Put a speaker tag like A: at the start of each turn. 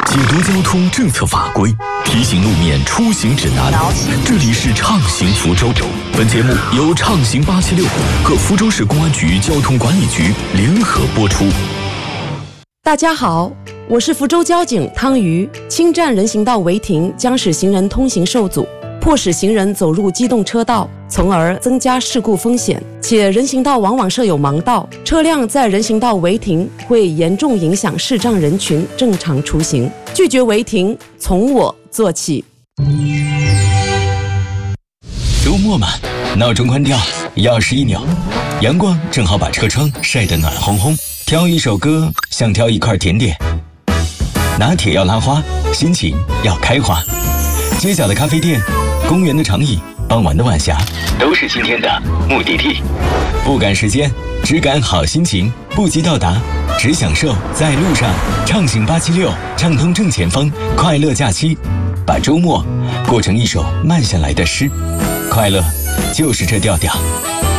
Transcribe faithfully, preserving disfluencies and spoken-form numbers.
A: 解读交通政策法规，提醒路面出行指南。这里是畅行福州。本节目由畅行八七六和福州市公安局交通管理局联合播出。
B: 大家好，我是福州交警汤瑜。侵占人行道违停将使行人通行受阻，迫使行人走入机动车道，从而增加事故风险。且人行道往往设有盲道，车辆在人行道违停会严重影响视障人群正常出行。拒绝违停，从我做起。
C: 周末嘛，闹钟关掉，钥匙一扭，阳光正好把车窗晒得暖烘烘。挑一首歌，像挑一块甜点。拿铁要拉花，心情要开花。街角的咖啡店，公园的长椅，傍晚的晚霞，都是今天的目的地。不赶时间，只赶好心情，不急到达，只享受在路上。畅行八七六，畅通正前方，快乐假期，把周末过成一首慢下来的诗。快乐就是这调调。